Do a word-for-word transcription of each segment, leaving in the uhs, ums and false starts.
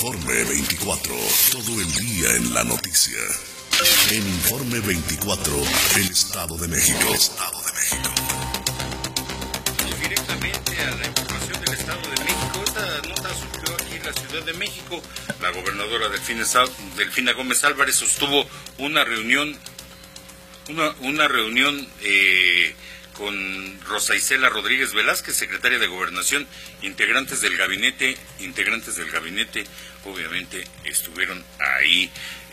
Informe veinticuatro, todo el día en la noticia. En Informe veinticuatro, el Estado de México. El Estado de México. Vamos directamente a la información del Estado de México. Esta nota surgió aquí en la Ciudad de México. La gobernadora Delfina, Delfina Gómez Álvarez sostuvo una reunión, una, una reunión eh, con Rosa Isela Rodríguez Velázquez, secretaria de Gobernación. Integrantes del gabinete, integrantes del gabinete, obviamente estuvieron ahí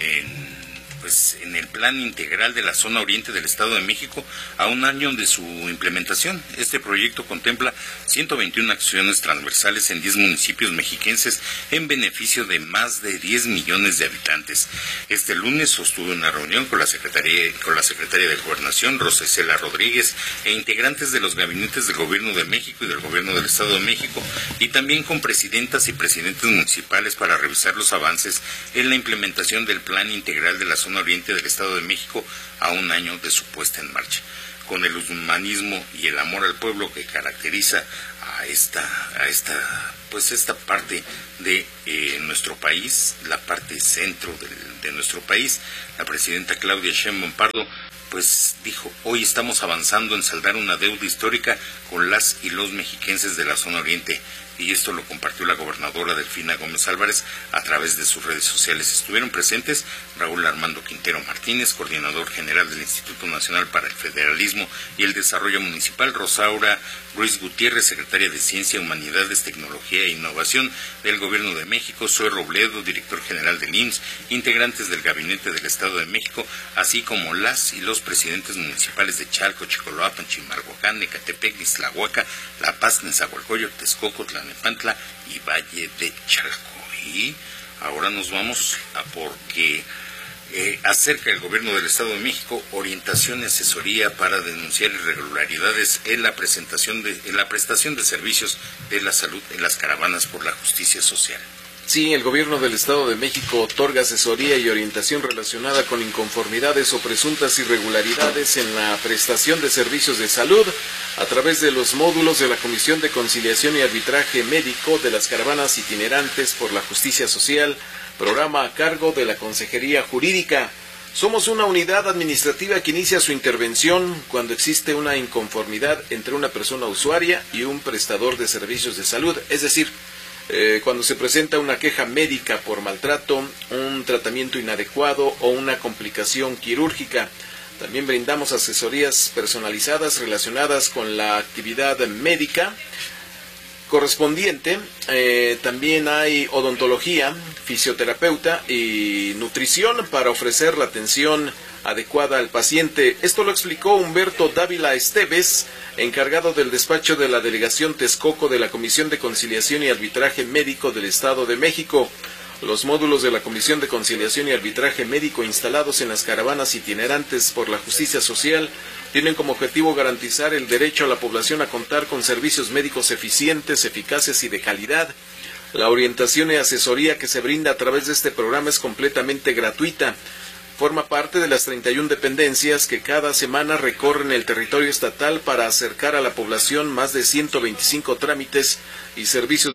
en pues en el plan integral de la zona oriente del Estado de México a un año de su implementación. Este proyecto contempla ciento veintiuna acciones transversales en diez municipios mexiquenses en beneficio de más de diez millones de habitantes. Este lunes sostuvo una reunión con la Secretaría, con la Secretaria de Gobernación, Rosa Isela Rodríguez, e integrantes de los gabinetes del Gobierno de México y del Gobierno del Estado de México, y también con presidentas y presidentes municipales para revisar los avances en la implementación del plan integral de la zona oriente del Estado de México a un año de su puesta en marcha. Con el humanismo y el amor al pueblo que caracteriza a esta, a esta, pues esta parte de eh, nuestro país, la parte centro de, de nuestro país, la presidenta Claudia Sheinbaum Pardo pues dijo: hoy estamos avanzando en saldar una deuda histórica con las y los mexiquenses de la zona oriente. Y esto lo compartió la gobernadora Delfina Gómez Álvarez a través de sus redes sociales. Estuvieron presentes Raúl Armando Quintero Martínez, coordinador general del Instituto Nacional para el Federalismo y el Desarrollo Municipal; Rosaura Ruiz Gutiérrez, secretaria de Ciencia, Humanidades, Tecnología e Innovación del Gobierno de México; Zoe Robledo, director general del I M S S; integrantes del Gabinete del Estado de México, así como las y los presidentes municipales de Chalco, Chicoloapan, Chimalhuacán, Ecatepec, Islahuaca, La Paz, Nezahualcóyotl, Texcoco, Tlalnepantla y Valle de Chalco. Y ahora nos vamos a porque eh, acerca el Gobierno del Estado de México orientación y asesoría para denunciar irregularidades en la presentación de, en la prestación de servicios de la salud en las caravanas por la justicia social. Sí, el Gobierno del Estado de México otorga asesoría y orientación relacionada con inconformidades o presuntas irregularidades en la prestación de servicios de salud a través de los módulos de la Comisión de Conciliación y Arbitraje Médico de las Caravanas Itinerantes por la Justicia Social, programa a cargo de la Consejería Jurídica. Somos una unidad administrativa que inicia su intervención cuando existe una inconformidad entre una persona usuaria y un prestador de servicios de salud, es decir, Eh, cuando se presenta una queja médica por maltrato, un tratamiento inadecuado o una complicación quirúrgica. También brindamos asesorías personalizadas relacionadas con la actividad médica correspondiente. Eh, también hay odontología, fisioterapeuta y nutrición para ofrecer la atención adecuada al paciente. Esto lo explicó Humberto Dávila Esteves, encargado del despacho de la Delegación Texcoco de la Comisión de Conciliación y Arbitraje Médico del Estado de México. Los módulos de la Comisión de Conciliación y Arbitraje Médico instalados en las caravanas itinerantes por la justicia social tienen como objetivo garantizar el derecho a la población a contar con servicios médicos eficientes, eficaces y de calidad. La orientación y asesoría que se brinda a través de este programa es completamente gratuita. Forma parte de las treinta y una dependencias que cada semana recorren el territorio estatal para acercar a la población más de ciento veinticinco trámites y servicios.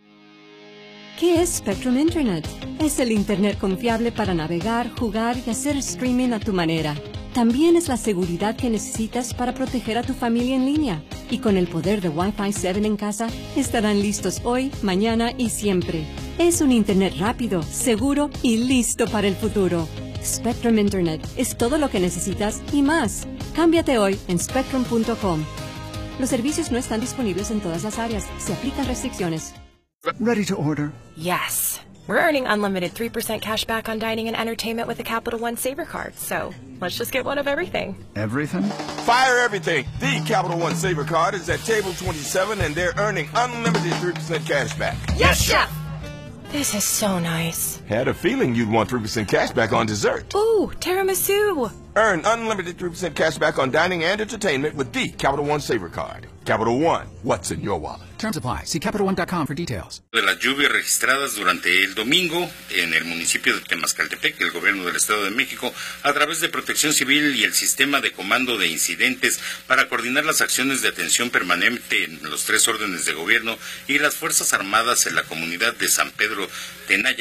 ¿Qué es Spectrum Internet? Es el Internet confiable para navegar, jugar y hacer streaming a tu manera. También es la seguridad que necesitas para proteger a tu familia en línea. Y con el poder de Wi-Fi siete en casa, estarán listos hoy, mañana y siempre. Es un Internet rápido, seguro y listo para el futuro. Spectrum Internet es todo lo que necesitas y más. Cámbiate hoy en spectrum punto com. Los servicios no están disponibles en todas las áreas. Se aplican restricciones. Ready to order? Yes. We're earning unlimited three percent cash back on dining and entertainment with the Capital One Saver Card. So let's just get one of everything. Everything? Fire everything. The Capital One Saver Card is at table twenty-seven and they're earning unlimited three percent cash back. Yes, Chef! This is so nice. Had a feeling you'd want three percent cash back on dessert. Ooh, tiramisu. Earn unlimited three percent cash back on dining and entertainment with the Capital One Saver Card. Capital One, what's in your wallet? Terms apply. See capital one dot com for details. De las lluvias registradas durante el domingo en el municipio de Temascaltepec, el gobierno del Estado de México, a través de Protección Civil y el Sistema de Comando de Incidentes para coordinar las acciones de atención permanente en los tres órdenes de gobierno y las Fuerzas Armadas en la comunidad de San Pedro Tenayac,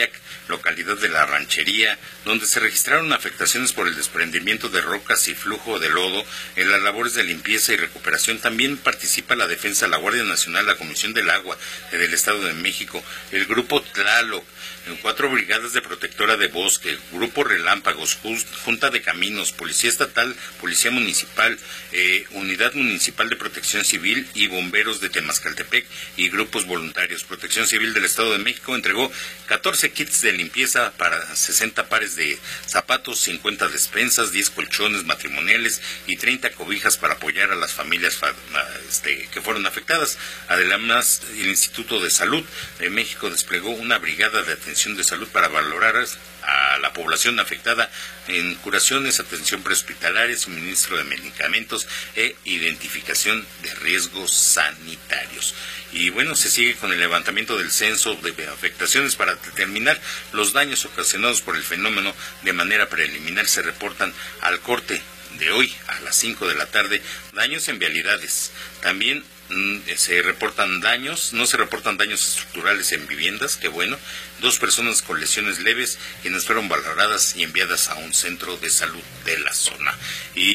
localidad de La Ranchería, donde se registraron afectaciones por el desprendimiento de rocas y flujo de lodo. En las labores de limpieza y recuperación también participa la Defensa, la Guardia Nacional, la Comisión del Agua del Estado de México, el Grupo Tlaloc, cuatro brigadas de protectora de bosque, Grupo Relámpagos, Junta de Caminos, Policía Estatal, Policía Municipal, eh, Unidad Municipal de Protección Civil y Bomberos de Temascaltepec y grupos voluntarios. Protección Civil del Estado de México entregó catorce kits de limpieza para sesenta pares de zapatos, cincuenta despensas, diez colchones matrimoniales y treinta cobijas para apoyar a las familias este, que fueron afectadas. Además, el Instituto de Salud de México desplegó una brigada de atención de salud para valorar a la población afectada en curaciones, atención prehospitalaria, suministro de medicamentos e identificación de riesgos sanitarios. Y bueno, se sigue con el levantamiento del censo de afectaciones para determinar los daños ocasionados por el fenómeno. De manera preliminar se reportan al corte de hoy a las cinco de la tarde daños en vialidades. También se reportan daños, no se reportan daños estructurales en viviendas, que bueno, dos personas con lesiones leves quienes fueron valoradas y enviadas a un centro de salud de la zona. Y